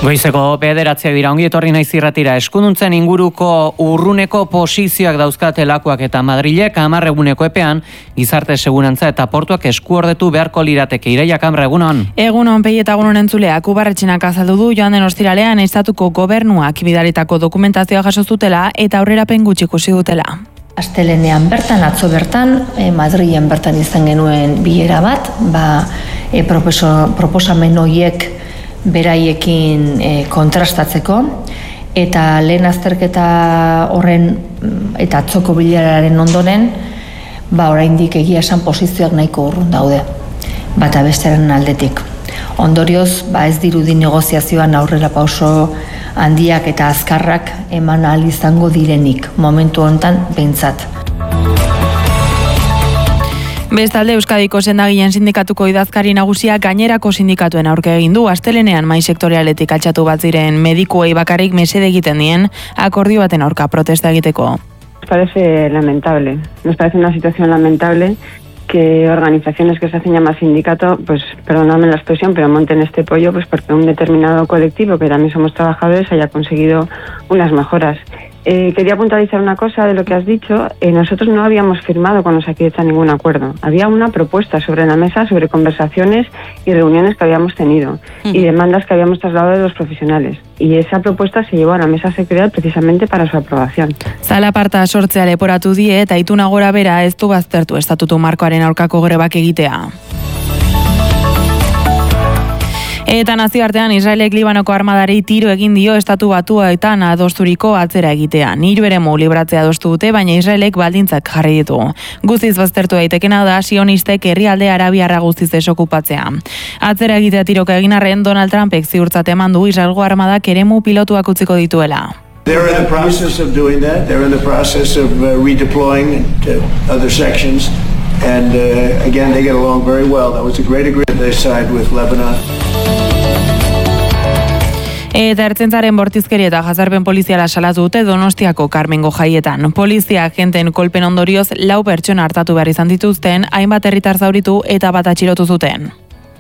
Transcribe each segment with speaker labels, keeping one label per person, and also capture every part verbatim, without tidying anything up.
Speaker 1: Goizeko bederatziak dira, ongi etorri naiz irratira. Eskuduntzen inguruko urruneko posizioak dauzkatelakoak eta Madrilek hamar eguneko epean gizarte segurantza eta portuak eskuordetu beharko lirateke. Ireia Kamra, egunon.
Speaker 2: Egunon, Pei eta egunon entzuleak. Ubarretxenak azaldu du joan den ostiralean estatuko gobernuak bidalitako dokumentazioa jaso zutela eta aurrerapen gutxi ikusi dutela.
Speaker 3: Astelenean bertan, atzo bertan, eh, Madrilen bertan izan genuen bilera bat, ba, eh, proposo, proposamen horiek beraiekin e, kontrastatzeko, eta lehen azterketa horren eta atzoko bileraren ondoren, ba oraindik egia esan posizioak nahiko urrun daude, bata bestearen aldetik. Ondorioz, ba ez dirudi negoziazioan aurrera pauso handiak eta azkarrak eman ahal izango direnik, momentu honetan behintzat.
Speaker 2: Bestalde, Euskadiko sendagileen sindikatuko idazkari nagusia gainerako sindikatuen aurka egin du. Astelenean mai sektorialetik altxatu bat ziren medikuei bakarrik mesede egiten dien akordio baten aurka protesta egiteko.
Speaker 4: Nos parece lamentable, nos parece una situación lamentable que organizaciones que se hacen llamar sindicato, pues perdóname la expresión, pero monten este pollo pues porque un determinado colectivo, que también somos trabajadores, haya conseguido unas mejoras. Eh, quería puntualizar una cosa de lo que has dicho. Eh, nosotros no habíamos firmado con Osakidetza ningún acuerdo. Había una propuesta sobre la mesa sobre conversaciones y reuniones que habíamos tenido uh-huh. y demandas que habíamos trasladado de los profesionales. Y esa propuesta se llevó a la mesa sectorial precisamente para su aprobación.
Speaker 2: Zalaparta sortzea leporatu die eta ituna gora bera ez du baztertu estatutu markoaren aurkako grebak egitea. Eta nazioartean Israelek Libanoko armadari tiro egin dio estatu batuetan adosturiko atzera egitea. Hiru eremu libratzea adostu dute, baina Israelek baldintzak jarri ditu. Guztiz baztertu daitekena da sionistek herrialde arabiarra guztiz desokupatzea. Atzera egitea tiroka egin arren Donald Trumpek ziurtzat eman du Israelgo armadak eremu pilotuak utziko dituela.
Speaker 5: They're in the process of doing that. They're in the process of uh, redeploying to other sections. And uh, again, they get along very well. That was a great agreement they signed with Lebanon.
Speaker 2: Eta ertzaintzaren bortizkeria eta jazarpen poliziala salatu dute Donostiako Karmengo jaietan. Polizia agenten kolpen ondorioz lau pertsona hartatu behar izan dituzten, hainbat herritar zauritu eta bat atxilotu zuten.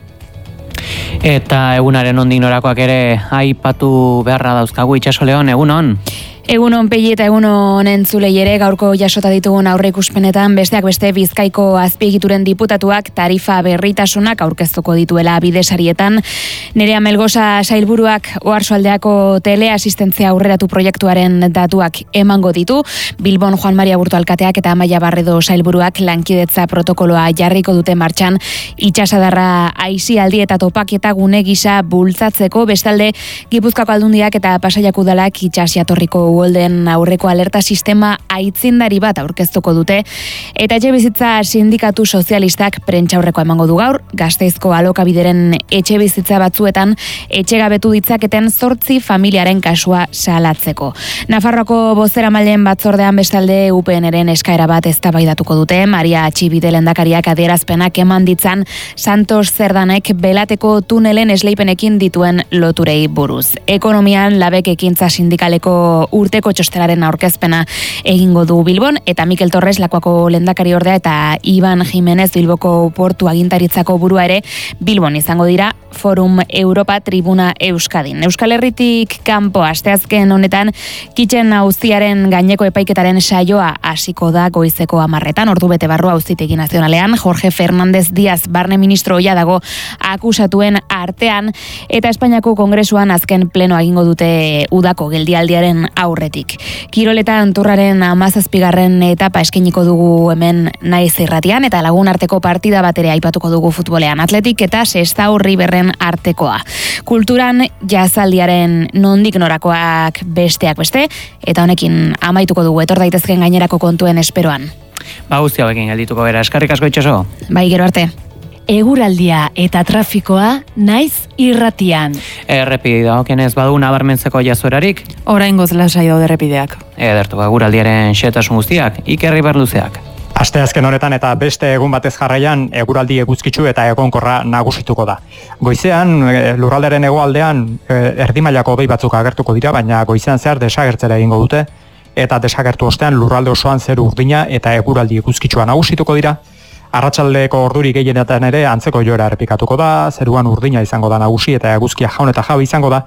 Speaker 1: Eta egunaren ondik norakoak ere aipatu beharra dauzkagu. Itxaso Leon, egunon.
Speaker 6: Egunon Pei eta egunon entzulei ere gaurko jasota ditugun aurreikuspenetan besteak beste Bizkaiko azpiegituren diputatuak tarifa berritasunak aurkeztuko dituela bidesarietan. Nerea Melgosa sailburuak Oarsoaldeako teleasistentzia aurreratu proiektuaren datuak emango ditu. Bilbon Juan Maria Burto alkateak eta Amaia Barredo sailburuak lankidetza protokoloa jarriko dute martxan itsasadarra aisialdi eta topaketa gune gisa bultzatzeko. Bestalde Gipuzkoako Aldundiak eta Pasaiako udalak itsas jatorriko Golden aurreko alerta sistema aitzindari bat aurkeztuko dute eta etxebizitza sindikatu sozialistak prentsa aurrekoa emango du gaur. Gasteizko alokabideren etxebizitza batzuetan etxegabetu ditzaketen zortzi familiaren kasua salatzeko. Nafarroako bozeramaileen batzordean bestalde U P Nren eskaera bat eztabaidatuko dute. Maria Atxibide lehendakariak adierazpenak eman ditzan Santos Zerdanek belateko tunelen esleipenekin dituen loturei buruz. Ekonomian labek ekintza sindikaleko urteko txostenaren aurkezpena egingo du Bilbon, eta Mikel Torres Lakuako lehendakari ordea eta Iban Jimenez Bilboko portu agintaritzako burua ere Bilbon izango dira Forum Europa Tribuna Euskadin. Euskal Herritik kanpo asteazken honetan Kitchen auziaren gaineko epaiketaren saioa hasiko da goizeko hamarretan, ordu bete barru auzitegi nazionalean. Jorge Fernández Díaz barne ministro ohia dago akusatuen artean, eta Espainiako Kongresuan azken plenoa egingo dute udako geldialdiaren aurretik. Kiroletan Turraren hamazazpigarren etapa eskainiko dugu hemen Naiz irratian, eta lagun arteko partida bat ere aipatuko dugu futbolean. Atletik eta Sestao Riverren artekoa. Kulturan jazaldiaren nondik norakoak besteak beste, eta honekin amaituko dugu etor daitezken gainerako kontuen esperoan.
Speaker 1: Ba guzti hauekin geldituko bera. Eskarrik asko Itxaso.
Speaker 6: Bai, gero arte.
Speaker 7: Eguraldia eta trafikoa Naiz irratian.
Speaker 1: Errepide dagokienez badu nabarmentzeko jazuerarik?
Speaker 2: Oraingoz lasai daude errepideak.
Speaker 1: Edertu, eguraldiaren xehetasun guztiak, Iker Berluzeak.
Speaker 8: Asteazken honetan eta beste egun batez jarraian eguraldi eguzkitsu eta egonkorra nagusituko da. Goizean lurraldearen hegoaldean erdi mailako hodei batzuk agertuko dira, baina goizean zehar desagertzera egingo dute eta desagertu ostean lurralde osoan zeru urdina eta eguraldi eguzkitsua nagusituko dira. Arratsaldeko orduri gehienetan ere antzeko joera errepikatuko da, zeruan urdina izango da nagusi eta eguzkia jaun eta jabe izango da.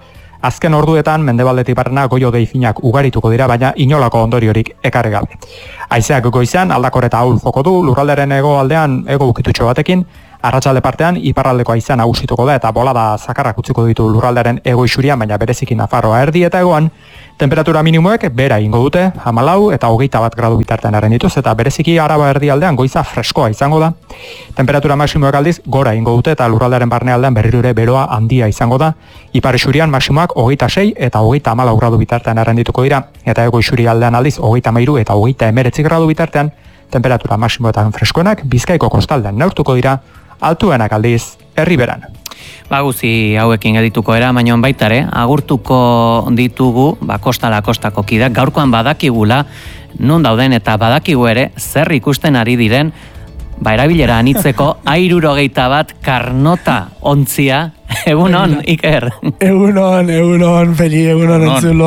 Speaker 8: Azken orduetan mendebaldetik barrena goio deifinak ugarituko dira, baina inolako ondoriorik ekarri gabe. Haizeak goizean aldakor eta ahul joko du, lurralderen ego aldean ego ukitutxo batekin, arratsalde partean iparraldeko haizea nagusituko da eta bolada zakarrak utziko ditu lurraldaren ego isurian, baina bereziki Nafarroa erdi eta egoan, temperatura minimoek bera ingo dute, hamalau eta hogeita bat gradu bitartean erren dituz, eta bereziki Araba erdialdean goiza freskoa izango da. Temperatura maximoek aldiz gora ingo dute eta lurraldaren barnealdean berriro ere beroa handia izango da. Ipar isurian maximoak hogeita sei eta hogeita hamalau gradu bitartean erren dituko dira, eta ego isurialdean aldiz hogeita hamairu eta hogeita hemeretzi gradu bitartean, temperatura maximoetan freskoenak Bizkaiko kostaldean neurtuko dira, altuenak aldiz herriberan.
Speaker 1: Ba, guzi hauekin edituko era, baina baitare, agurtuko ditugu, ba, kostala kostako kidak, gaurkoan badakigula, non dauden eta badakigu ere, zer ikusten ari diren, ba, erabilera anitzeko, airurogeita bat karnota ontzia, egunon, Iker.
Speaker 9: Egunon, egunon, Feli, egunon entzulo.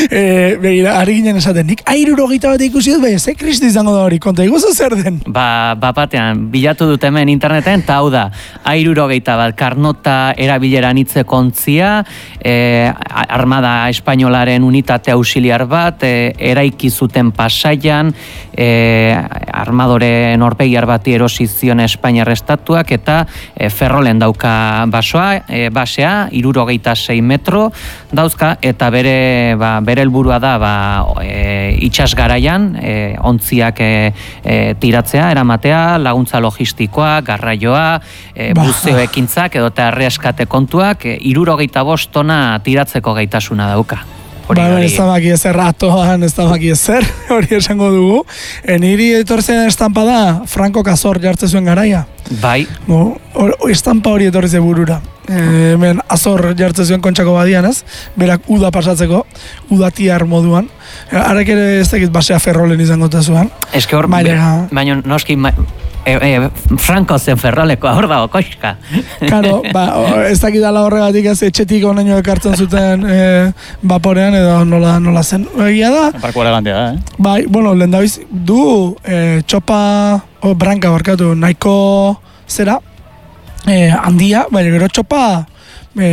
Speaker 9: E, begira, ari ginen esaten, nik airurogeita bat ikusi dut, baina, ze kristi izango da hori, konta iguzu zer den?
Speaker 1: Ba, bapatean, bilatu dut hemen interneten, eta hau da, airurogeita bat karnota erabilera anitzeko ontzia, e, Armada Espainolaren unitate auxiliar bat, e, eraiki zuten Pasaian, e, armadore norpegiar bati erosi zion Espainiar estatuak, eta e, Ferrolen dauka basoa, e, basea, irurogeita sei metro dauzka, eta bere, ba, bere helburua da, ba, e, itxas garaian, e, ontziak e, e, tiratzea, eramatea, laguntza logistikoa, garraioa, e, buzeo ekintzak, edo eta erreskate kontuak, e, irurogeita bost tona tiratzeko gaitasuna dauka. Hori,
Speaker 9: ba,
Speaker 1: hori.
Speaker 9: ez da maki ezer ratoan, ez da maki ezer, hori esango dugu. E, niri etortzen estampa da, Franco Cazor jartze zuen garaia.
Speaker 1: Bai.
Speaker 9: No, or, estampa hori etorri ze burura. E, hemen Azor jartze zuen Kontxako badian, ez? Berak uda pasatzeko, udatiar moduan. E, arek ere ez dakit basea Ferrolen izango zuen.
Speaker 1: Eske hor, baina, baina noski, ma, e, e, Franco zen Ferrolekoa, hor dago, koixka.
Speaker 9: Karo, ba, ez dakit ala horregatik ez etxetik onaino ekartzen zuten e, baporean edo nola, nola zen. Egia da.
Speaker 10: Parko elegantea da, eh?
Speaker 9: Bai, bueno, lehen dabiz, du e, txopa, o, branka barkatu, nahiko zera, e, handia, baina gero txopa e,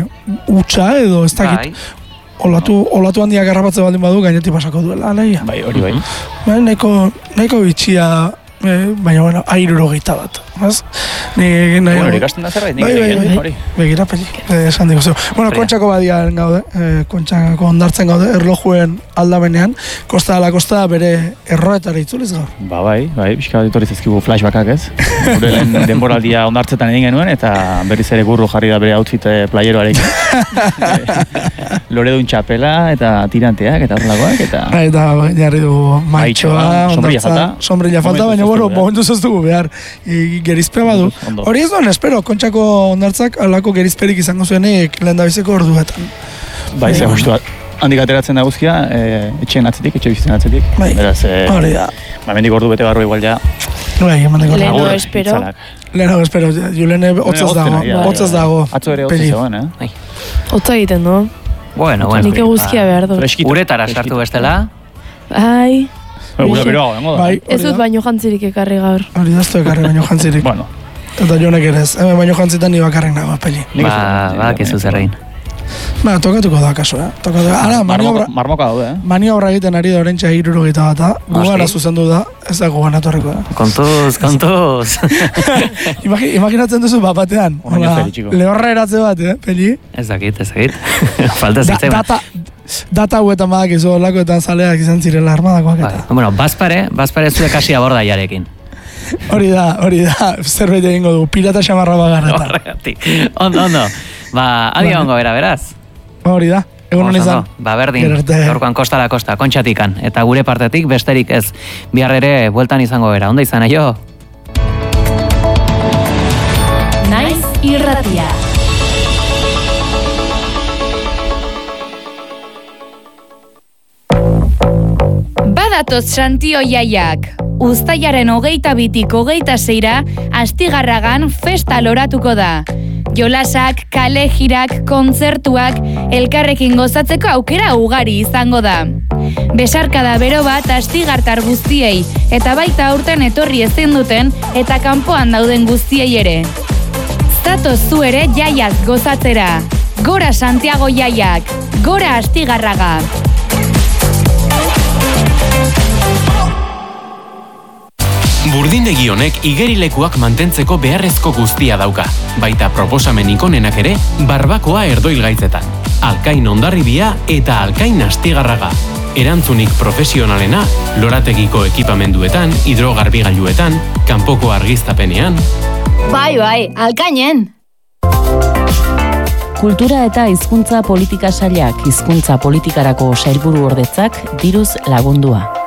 Speaker 9: utxa edo ez dakit. Bai. Olatu, olatu handia garrapatze baldin badu gainetik pasako duela, alegia.
Speaker 10: Bai, hori bai.
Speaker 9: Bai, nahiko, nahiko bitxia, eh, baina, bueno, airurogeita bat. Ez? Ni, nahi,
Speaker 10: bueno, hori ikasten da zerbait, nik
Speaker 9: bai, bai, bai, bai. Begira, peli, eh, esan digu zeu. Bueno, Kontxako badian gaude, eh, Kontxako ondartzen gaude, erlojuen aldamenean, kosta ala kosta bere erroetara itzuliz gaur.
Speaker 10: Ba, bai, bai, pixka bat etorri zizkigu flashbackak, ez? Gure lehen denboraldia ondartzetan egin genuen, eta berriz ere gurru jarri da bere outfit playeroarekin. Loredun txapela, eta tiranteak, eta horrelakoak, eta...
Speaker 9: Eta jarri dugu maitxoa,
Speaker 10: sombrilla falta.
Speaker 9: Sombrilla falta, baina, bueno, momentuz ez dugu behar. Gerizpe badu. Hori ez duen, espero, Kontxako ondartzak alako gerizperik izango zuenik lehen da biziko orduetan.
Speaker 10: Bai, ze justu handik ateratzen da guzkia, e, etxeen atzetik, etxe bizten atzetik.
Speaker 9: Bai, hori da.
Speaker 10: Ba, mendik ordu bete barru igual ja.
Speaker 9: Bai, mendik ordu.
Speaker 7: Leheno espero.
Speaker 9: Leheno espero, Julene hotzaz dago. Hotzaz dago.
Speaker 10: Atzo ere hotzaz zegoen, eh?
Speaker 7: Hotza egiten du.
Speaker 1: Bueno, bueno.
Speaker 7: Nik eguzkia behar du.
Speaker 1: Uretara sartu bestela.
Speaker 7: Bai.
Speaker 10: Gura beroa, dengo da.
Speaker 7: Ez dut baino jantzirik ekarri gaur.
Speaker 9: Hori daztu ekarri baino jantzirik.
Speaker 10: Bueno.
Speaker 9: Eta jonek ere ez. Hemen baino jantzitan ni bakarrik nago, peli.
Speaker 1: Ba, ba, kizu zerrein.
Speaker 9: Ba, tokatuko da, kaso, eh? Tokatuko. Ara, maniobra...
Speaker 10: Marmoka daude, eh?
Speaker 9: Maniobra egiten ari da orentxa hirurogeita bata. Gugana zuzendu da, ez da gugana torriko da.
Speaker 1: Kontuz, kontuz.
Speaker 9: Imaginatzen duzu, bat batean. Lehorra eratze bat, eh, peli?
Speaker 1: Ez dakit, ez dakit. Falta zitzen.
Speaker 9: Data... Data huetan badak izo lakoetan zaleak izan zirela armadakoak eta.
Speaker 1: Ba, bueno, bazpare, bazpare zuek hasi aborda jarekin.
Speaker 9: Hori da, hori da, zerbait egingo du, pirata xamarra bagarreta.
Speaker 1: Horregatik, ondo, ondo. Ba, adi hongo bera, beraz?
Speaker 9: Hori da, egun hon izan.
Speaker 1: Ba, berdin, gaurkoan kostala kosta, kontxatikan. Eta gure partetik besterik ez, bihar ere bueltan izango bera, ondo izan, aio?
Speaker 7: Naiz irratia.
Speaker 6: Badatoz Santio jaiak. Uztailaren hogeita bitik hogeita zeira, Astigarragan festa loratuko da. Jolasak, kale jirak, kontzertuak, elkarrekin gozatzeko aukera ugari izango da. Besarkada bero bat astigartar guztiei, eta baita aurten etorri ezin duten, eta kanpoan dauden guztiei ere. Zatoz zu ere jaiaz gozatzera. Gora Santiago Jaiak, gora Astigarraga.
Speaker 11: Burdindegi honek igerilekuak mantentzeko beharrezko guztia dauka, baita proposamen ikonenak ere barbakoa erdoilgaitzetan. Alkain Hondarribia eta Alkain Astigarraga. Erantzunik profesionalena, lorategiko ekipamenduetan, hidrogarbigailuetan, kanpoko argiztapenean.
Speaker 12: Bai, bai, Alkainen!
Speaker 13: Kultura eta hizkuntza politika sailak hizkuntza politikarako sailburu ordetzak diruz lagundua.